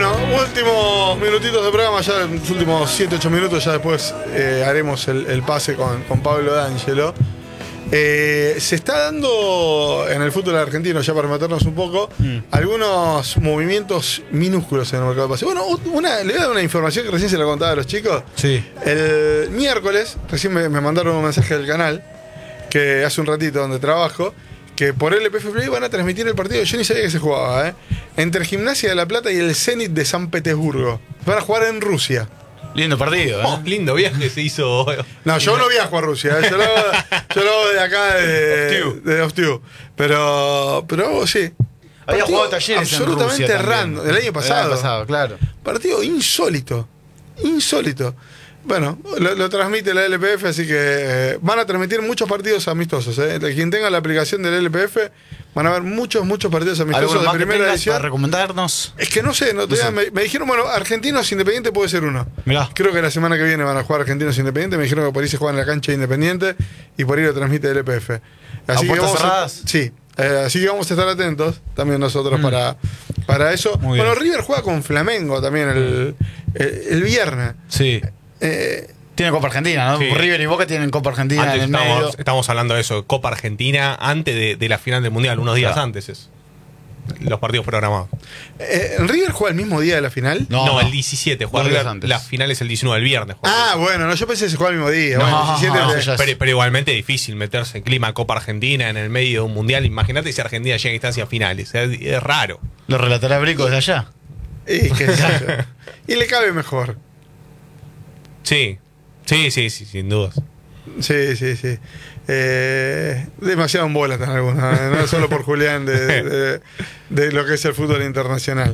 Bueno, últimos minutitos de programa, ya en los últimos 7-8 minutos, ya después haremos el pase con Pablo D'Angelo. Se está dando en el fútbol argentino, ya para meternos un poco, algunos movimientos minúsculos en el mercado de pases. Bueno, le voy a dar una información que recién se la contaba a los chicos. Sí. El miércoles, recién me mandaron un mensaje del canal, que hace un ratito donde trabajo, que por LPF Play van a transmitir el partido, yo ni sabía que se jugaba, entre Gimnasia de La Plata y el Zenit de San Petersburgo. Van a jugar en Rusia. Lindo partido, Oh, lindo viaje se hizo. No, yo no viajo a Rusia, yo lo hago de acá, de Oftiu. Pero sí. Había Partido jugado Talleres absolutamente en Rusia random, el año pasado. El año pasado, claro. Partido insólito. Bueno, lo transmite la LPF, así que van a transmitir muchos partidos amistosos. Quien tenga la aplicación del LPF, van a ver muchos partidos amistosos de primera edición. ¿Para recomendarnos? Es que no sé, me dijeron, bueno, Argentinos Independiente puede ser uno. Mirá. Creo que la semana que viene van a jugar Argentinos Independiente. Me dijeron que por ahí se juega en la cancha de Independiente y por ahí lo transmite el LPF. ¿A puertas cerradas? Sí. Así que vamos a estar atentos también nosotros para eso. Muy Bueno, bien. River juega con Flamengo también el viernes. Sí. Tiene Copa Argentina, ¿no? Sí. River y Boca tienen Copa Argentina Antes en el medio. estamos hablando de eso, Copa Argentina, antes de la final del Mundial, unos días Claro. antes es. Los partidos programados. ¿River juega el mismo día de la final? No, el 17, juega dos días River, antes. la final es el 19 del viernes. juega. Ah, bueno, no, yo pensé que se juega el mismo día. No, Bueno, 17 no, de- ya es- Pero igualmente es difícil meterse en clima Copa Argentina en el medio de un Mundial. Imagínate si Argentina llega a instancias finales. Es raro. Lo relatará Brico desde allá. y, qué sé yo. Y le cabe mejor. Sí, sin dudas. Sí. Demasiado en bola están algunos, no solo por Julián de lo que es el fútbol internacional.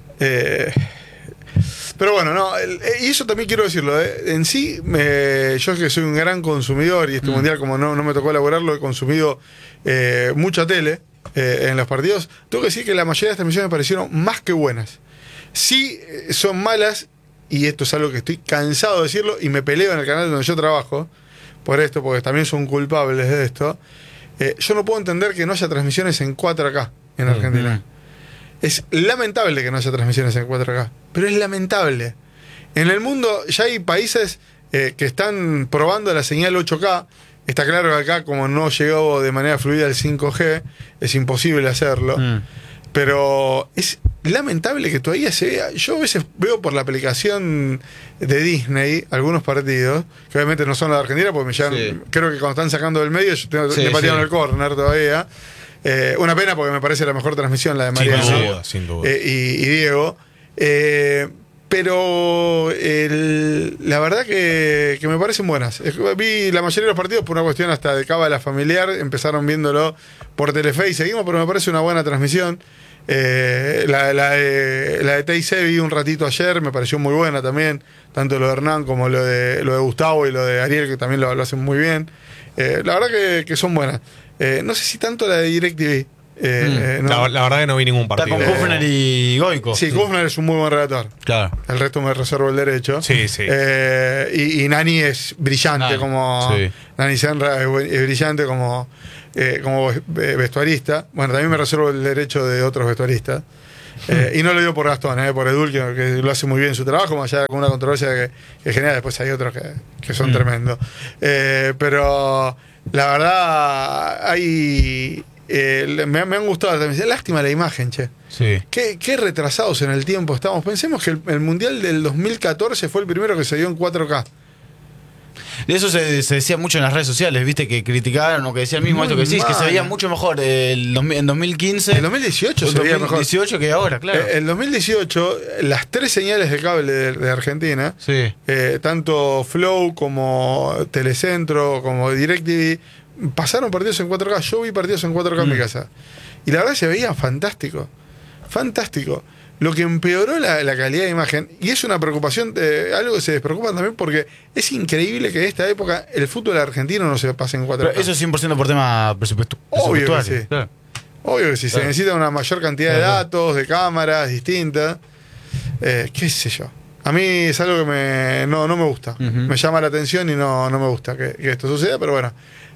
Pero bueno, no, y eso también quiero decirlo. En sí, yo que soy un gran consumidor y este mundial, como no me tocó elaborarlo, he consumido mucha tele en los partidos. Tengo que decir que la mayoría de las transmisiones me parecieron más que buenas. Sí, son malas, y esto es algo que estoy cansado de decirlo, y me peleo en el canal donde yo trabajo por esto, porque también son culpables de esto. Yo no puedo entender que no haya transmisiones en 4K en Argentina. Es lamentable que no haya transmisiones en 4K, pero es lamentable. En el mundo ya hay países que están probando la señal 8K. Está claro que acá, como no llegó de manera fluida el 5G, es imposible hacerlo. Pero es lamentable que todavía se vea. Yo a veces veo por la aplicación de Disney algunos partidos, que obviamente no son los de Argentina, porque me llegan, Sí. creo que cuando están sacando del medio, le patearon el córner todavía. Una pena, porque me parece la mejor transmisión la de Mariano Sin duda. y Diego. Pero la verdad que me parecen buenas. Vi la mayoría de los partidos por una cuestión hasta de cábala familiar. Empezaron viéndolo por Telefe y seguimos, pero me parece una buena transmisión. La de TIC vi un ratito ayer, me pareció muy buena también. Tanto lo de Hernán como lo de Gustavo y lo de Ariel, que también lo hacen muy bien. La verdad que son buenas. No sé si tanto la de DirecTV. No. La verdad que no vi ningún Está partido. con Kufner y Goico. Sí, Kufner es un muy buen relator. Claro. El resto me reservo el derecho. Sí. Y Nani es brillante Nani, como. sí. Nani Senra es brillante como vestuarista. Bueno, también me reservo el derecho de otros vestuaristas. Y no lo digo por Gastón, por Edul, que lo hace muy bien su trabajo, más allá de una controversia que genera. Después hay otros que son tremendos. Pero la verdad, hay. Me han gustado también. Lástima la imagen, che. Sí. Qué retrasados en el tiempo estamos. Pensemos que el Mundial del 2014 fue el primero que se dio en 4K. De eso se decía mucho en las redes sociales, viste, que criticaron o que decían mismo Muy esto que decís, que se mal. veía mucho mejor en 2015. El 2018 se veía mejor. 2018 que ahora, claro. El 2018, las 3 señales de cable de Argentina, Sí. tanto Flow como Telecentro, como DirecTV, pasaron partidos en 4K. Yo vi partidos en 4K en mi casa. Y la verdad se veía fantástico. Fantástico. Lo que empeoró la calidad de imagen, y es una preocupación, algo que se despreocupan también, porque es increíble que en esta época el fútbol argentino no se pase en 4K. Pero eso es 100% por tema Obvio que presupuestario. sí. Claro. Obvio que sí, se Claro. necesita una mayor cantidad de Claro. datos, de cámaras distintas. Qué sé yo. A mí es algo que no me gusta. Ujú. Me llama la atención y no me gusta que esto suceda, pero bueno,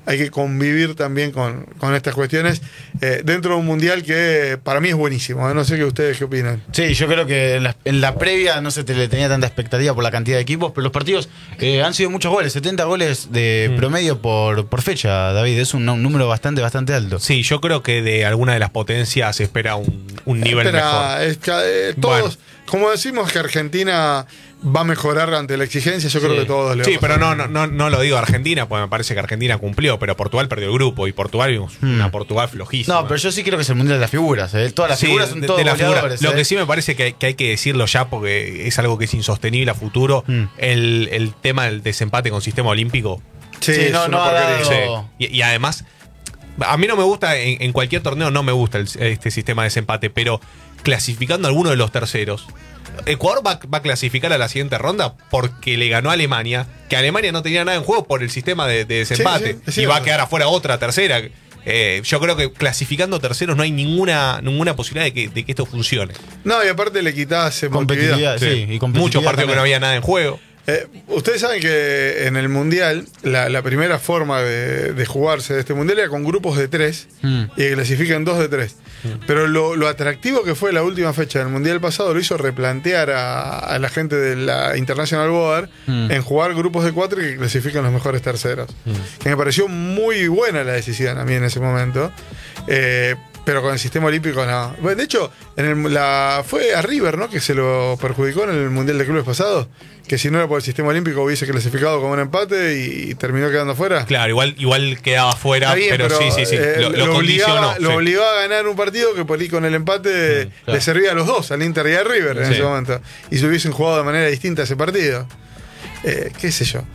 hay que convivir también con estas cuestiones dentro de un mundial que para mí es buenísimo. No sé qué ustedes qué opinan. Sí, yo creo que en la previa no se le tenía tanta expectativa por la cantidad de equipos, pero los partidos han sido muchos goles, 70 goles de promedio por fecha, David. Es un número bastante alto. Sí, yo creo que de alguna de las potencias se espera un nivel mejor. Todos, como decimos que Argentina va a mejorar ante la exigencia, yo creo que todos le Sí, vamos pero a no lo digo a Argentina, porque me parece que Argentina cumplió, pero Portugal perdió el grupo y Portugal vimos una Portugal flojísima. No, pero yo sí creo que es el mundial de las figuras. Todas las figuras son todos las figuras. goleadores. Lo que sí me parece que hay que decirlo ya, porque es algo que es insostenible a futuro, el tema del desempate con sistema olímpico. Sí, Sí, no, es una no ha porquería. dado- Y además, a mí no me gusta, en cualquier torneo no me gusta este sistema de desempate, pero clasificando a alguno de los terceros, Ecuador va a clasificar a la siguiente ronda porque le ganó a Alemania, que Alemania no tenía nada en juego por el sistema de desempate, Sí, es y va a cierto. quedar afuera otra tercera. Yo creo que clasificando terceros no hay ninguna posibilidad de que esto funcione. No, y aparte le quitas Competitividad, sí, y competitividad Muchos partidos también. que no había nada en juego. Ustedes saben que en el Mundial, la primera forma de jugarse de este Mundial era con grupos de 3 y que clasifican 2 de 3. Pero lo atractivo que fue la última fecha del Mundial pasado lo hizo replantear a la gente de la International Board en jugar grupos de 4 y que clasifican los mejores terceros. Que me pareció muy buena la decisión a mí en ese momento. Pero con el sistema olímpico no. Bueno, de hecho, fue a River, ¿no? Que se lo perjudicó en el Mundial de Clubes pasado. Que si no era por el sistema olímpico hubiese clasificado con un empate y terminó quedando fuera. Claro, igual quedaba fuera, Está bien, pero sí. Lo condicionó. Lo sí. obligaba a ganar un partido que por ahí con el empate claro. le servía a los dos, al Inter y a River en Sí. ese momento. Y se hubiesen jugado de manera distinta ese partido. Qué sé yo.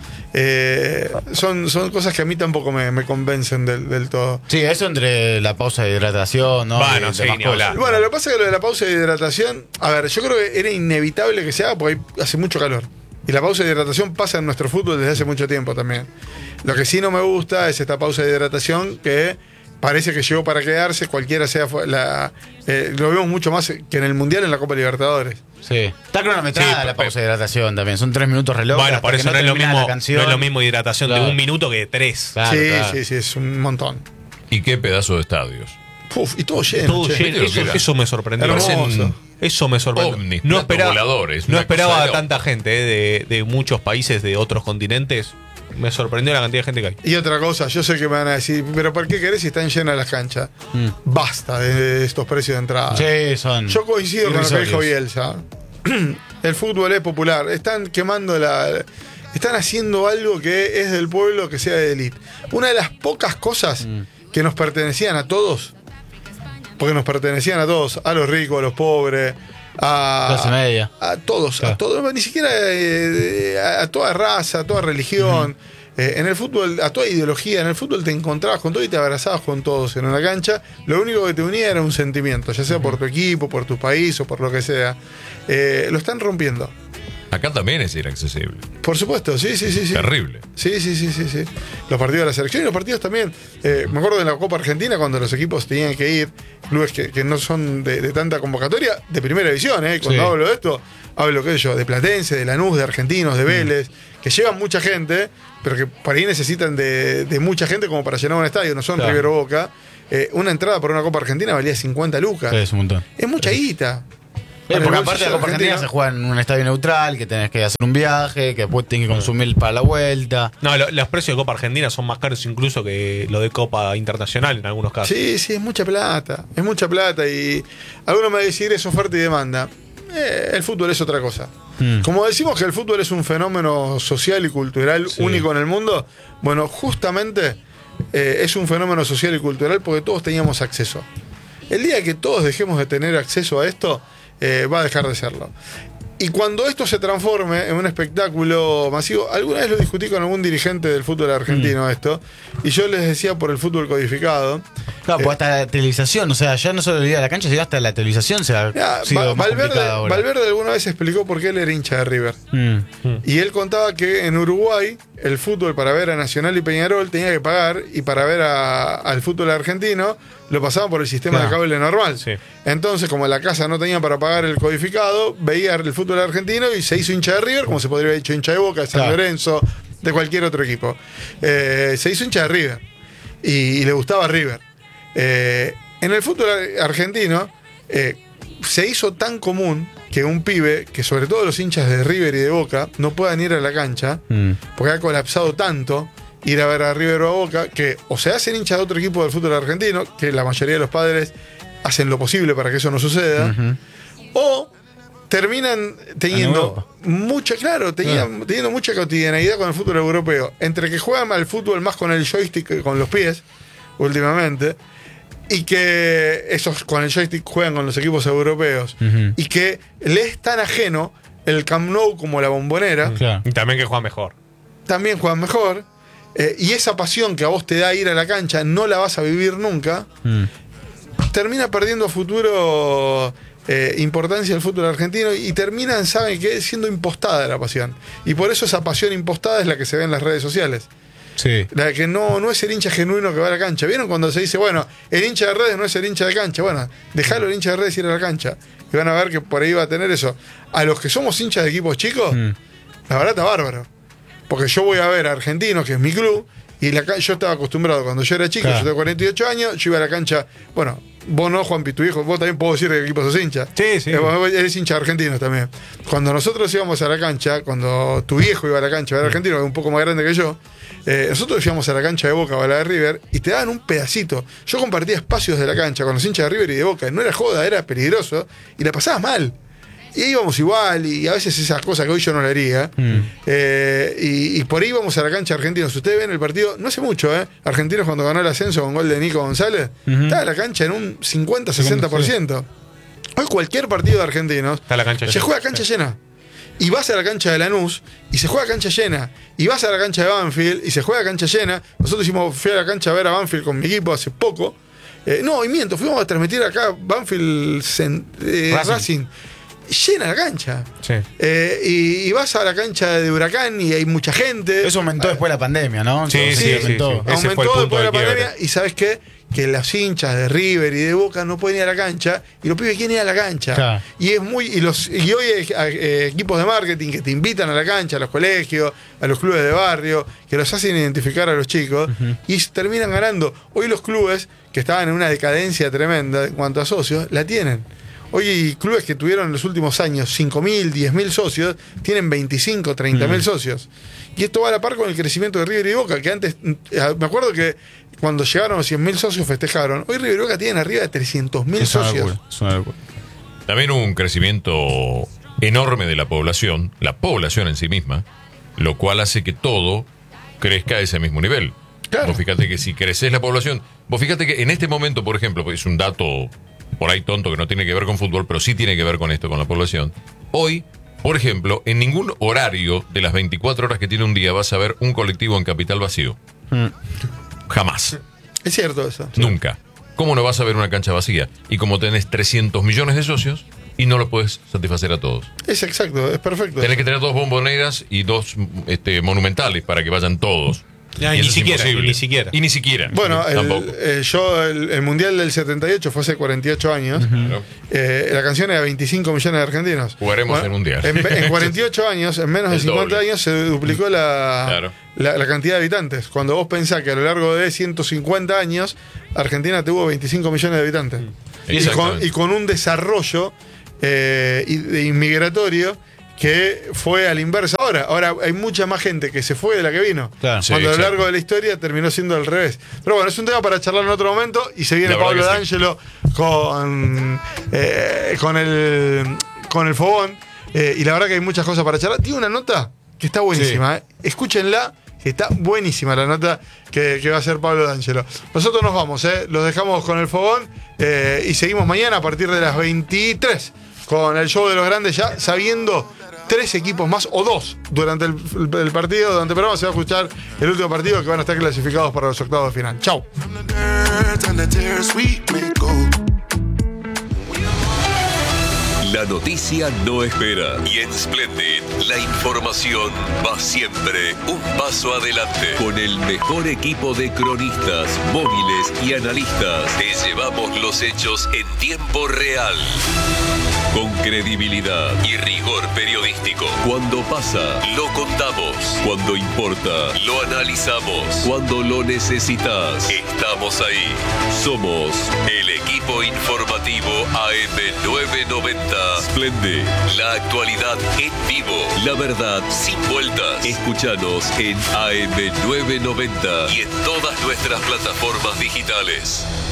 Son cosas que a mí tampoco me convencen del todo. Sí, eso entre la pausa de hidratación, ¿no? Bueno, Y sí, demás ni cosas. hablar. Bueno, lo que pasa es que lo de la pausa de hidratación, a ver, yo creo que era inevitable que se haga porque hace mucho calor. Y la pausa de hidratación pasa en nuestro fútbol desde hace mucho tiempo también. Lo que sí no me gusta es esta pausa de hidratación que parece que llegó para quedarse, cualquiera sea lo vemos mucho más que en el Mundial, en la Copa Libertadores. Sí. Está cronometrada Sí, la pausa de hidratación también. Son 3 minutos reloj. Bueno, hasta por que eso no es lo termina mismo, la canción. no es lo mismo hidratación Claro. de 1 minuto que de 3. Claro, sí, claro. sí, es un montón. Y qué pedazo de estadios. Uf, y todo lleno. Todo che. lleno. Eso me sorprendió. Hermoso. Eso me sorprendió. Ovnis, no platos esperaba, voladores, no una esperaba cosa de tanta gente de muchos países, de otros continentes. Me sorprendió la cantidad de gente que hay. Y otra cosa, yo sé que me van a decir, pero ¿por qué querés si están llenas las canchas? Basta de estos precios de entrada. Sí, son. Yo coincido con lo que dijo irrisorios. Bielsa. El fútbol es popular. Están quemando están haciendo algo que es del pueblo, que sea de élite. Una de las pocas cosas que nos pertenecían a todos, porque nos pertenecían a todos, a los ricos, a los pobres, Clase media. a todos, Claro. a todos, ni siquiera a toda raza, a toda religión. En el fútbol, a toda ideología, en el fútbol te encontrabas con todo y te abrazabas con todos en una cancha. Lo único que te unía era un sentimiento, ya sea por tu equipo, por tu país o por lo que sea. Lo están rompiendo. Acá también es inaccesible. Por supuesto, sí. Terrible. Sí. Los partidos de la selección y los partidos también. Me acuerdo de la Copa Argentina cuando los equipos tenían que ir, clubes que no son de tanta convocatoria, de primera división. Cuando Sí. hablo de esto, hablo qué sé yo, de Platense, de Lanús, de Argentinos, de Vélez, que llevan mucha gente, pero que por ahí necesitan de mucha gente como para llenar un estadio, no son Claro. River o Boca. Una entrada por una Copa Argentina valía 50 lucas. Sí, es un montón. Es mucha guita. Porque Para el aparte bolsillo la Copa Argentina se juega en un estadio neutral, que tenés que hacer un viaje, que después tenés que consumir para la vuelta. No, los precios de Copa Argentina son más caros incluso que lo de Copa Internacional en algunos casos. Sí, es mucha plata. Es mucha plata. Y algunos me van a decir es oferta y demanda. El fútbol es otra cosa. Como decimos que el fútbol es un fenómeno social y cultural único en el mundo, bueno, justamente es un fenómeno social y cultural porque todos teníamos acceso. El día que todos dejemos de tener acceso a esto, va a dejar de serlo. Y cuando esto se transforme en un espectáculo masivo, alguna vez lo discutí con algún dirigente del fútbol argentino esto, y yo les decía por el fútbol codificado. Claro, pues hasta la televisación, o sea, ya no solo el día de la cancha, sino hasta la televisación se ha Ya, sido más complicada ahora. Valverde alguna vez explicó por qué él era hincha de River. Y él contaba que en Uruguay el fútbol para ver a Nacional y Peñarol tenía que pagar, y para ver al fútbol argentino lo pasaban por el sistema Claro. de cable normal. Sí. Entonces, como la casa no tenía para pagar el codificado, veía el fútbol argentino y se hizo hincha de River, como se podría haber hecho hincha de Boca, de San Claro. Lorenzo, de cualquier otro equipo. Se hizo hincha de River. y le gustaba River. En el fútbol argentino se hizo tan común que un pibe, que sobre todo los hinchas de River y de Boca, no puedan ir a la cancha, porque ha colapsado tanto ir a ver a River o a Boca, que o se hacen hinchas de otro equipo del fútbol argentino, que la mayoría de los padres hacen lo posible para que eso no suceda, o terminan teniendo teniendo mucha cotidianeidad con el fútbol europeo, entre que juegan al fútbol más con el joystick que con los pies últimamente, y que esos con el joystick juegan con los equipos europeos, y que le es tan ajeno el Camp Nou como la Bombonera, Y también que juega mejor. también juegan mejor, y esa pasión que a vos te da ir a la cancha no la vas a vivir nunca, termina perdiendo a futuro importancia el fútbol argentino, y terminan, ¿saben qué?, siendo impostada la pasión. Y por eso esa pasión impostada es la que se ve en las redes sociales. Sí. La que no es el hincha genuino que va a la cancha. ¿Vieron cuando se dice, bueno, el hincha de redes no es el hincha de cancha? Bueno, dejalo el hincha de redes ir a la cancha. Y van a ver que por ahí va a tener eso. A los que somos hinchas de equipos chicos, la verdad está bárbaro. Porque yo voy a ver a Argentinos, que es mi club, y yo estaba acostumbrado cuando yo era chico, yo tengo 48 años, yo iba a la cancha, bueno, vos no, Juanpi, tu hijo, vos también puedo decir de qué equipo sos hincha. Sí. Vos eres hincha argentino también. Cuando nosotros íbamos a la cancha, cuando tu viejo iba a la cancha a ver Argentino, que es un poco más grande que yo, nosotros íbamos a la cancha de Boca o a la de River y te daban un pedacito. Yo compartía espacios de la cancha con los hinchas de River y de Boca. No era joda, era peligroso y la pasabas mal. Y íbamos igual, y a veces esas cosas que hoy yo no le haría. Y por ahí íbamos a la cancha de Argentinos. Ustedes ven el partido, no hace mucho, Argentinos cuando ganó el ascenso con gol de Nico González, estaba la cancha en un 50-60%. Hoy cualquier partido de Argentinos Está la cancha se llena. juega a cancha llena. Y vas a la cancha de Lanús y se juega a cancha llena. Y vas a la cancha de Banfield y se juega a cancha llena. Nosotros fui a la cancha a ver a Banfield con mi equipo hace poco. Fuimos a transmitir acá Banfield Racing. Llena la cancha. Sí. Y vas a la cancha de Huracán y hay mucha gente. Eso aumentó después de la pandemia, ¿no? Sí, aumentó. Ese fue el Aumentó punto después de la de quiebre. pandemia. Y ¿sabes qué? Que los hinchas de River y de Boca no pueden ir a la cancha, y los pibes quieren ir a la cancha. Claro. Y hoy hay equipos de marketing que te invitan a la cancha, a los colegios, a los clubes de barrio, que los hacen identificar a los chicos, y terminan ganando. Hoy los clubes, que estaban en una decadencia tremenda en cuanto a socios, la tienen. Hoy clubes que tuvieron en los últimos años 5.000, 10.000 socios, tienen 25, 30.000 socios. Y esto va a la par con el crecimiento de River y Boca, que antes, me acuerdo que cuando llegaron a 100.000 socios festejaron. Hoy River y Boca tienen arriba de 300.000 socios. Es una locura. También hubo un crecimiento enorme de la población en sí misma, lo cual hace que todo crezca a ese mismo nivel. Claro. Vos fíjate que si creces la población, vos fíjate que en este momento, por ejemplo, es un dato por ahí tonto que no tiene que ver con fútbol, pero sí tiene que ver con esto, con la población. Hoy, por ejemplo, en ningún horario de las 24 horas que tiene un día vas a ver un colectivo en Capital vacío. Jamás. Es cierto eso. Nunca. ¿Cómo no vas a ver una cancha vacía? Y como tenés 300 millones de socios y no lo puedes satisfacer a todos. Es exacto, es perfecto. Tenés que tener 2 bomboneras y 2 monumentales para que vayan todos. Ya, Y ni eso es siquiera, imposible. ni siquiera. Bueno, Tampoco. el Mundial del 78 fue hace 48 años. Claro. La canción era 25 millones de argentinos. Jugaremos el Mundial. En 48 años, en menos de El 50 doble. años, se duplicó Claro. la cantidad de habitantes. Cuando vos pensás que a lo largo de 150 años, Argentina tuvo 25 millones de habitantes. Exactamente. Y con un desarrollo inmigratorio que fue a la inversa. Ahora hay mucha más gente que se fue de la que vino. Claro. Sí, Cuando a lo exacto. largo de la historia terminó siendo al revés. Pero bueno, es un tema para charlar en otro momento. Y se viene La verdad Pablo que D'Angelo con el fogón. Y la verdad que hay muchas cosas para charlar. Tiene una nota que está buenísima. Escúchenla, que está buenísima la nota que va a hacer Pablo D'Angelo. Nosotros nos vamos, los dejamos con el fogón. Y seguimos mañana a partir de las 23 con el show de los grandes, ya sabiendo 3 equipos más o 2 durante el partido. Durante el programa se va a escuchar el último partido, que van a estar clasificados para los octavos de final. Chau. La noticia no espera y en Splendid la información va siempre un paso adelante. Con el mejor equipo de cronistas, móviles y analistas, te llevamos los hechos en tiempo real. Con credibilidad y rigor periodístico. periodístico. Cuando pasa, lo contamos. Cuando importa, lo analizamos. Cuando lo necesitas, estamos ahí. Somos el equipo informativo AM990. Splendid, la actualidad en vivo. La verdad sin vueltas. Escúchanos en AM990 y en todas nuestras plataformas digitales.